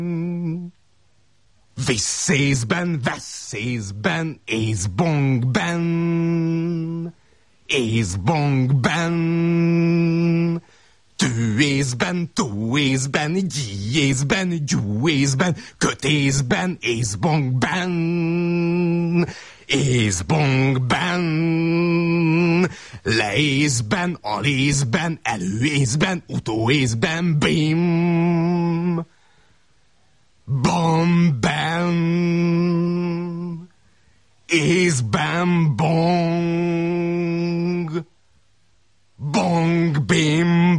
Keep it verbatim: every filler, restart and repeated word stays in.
Viszészben, veszészben, észbongben, észbongben, tűészben, túészben, gyíészben, gyúészben, kötészben, észbongben, észbongben, leészben, alészben, előészben, utóészben, bim, bomben, észben, bong, bong, bim,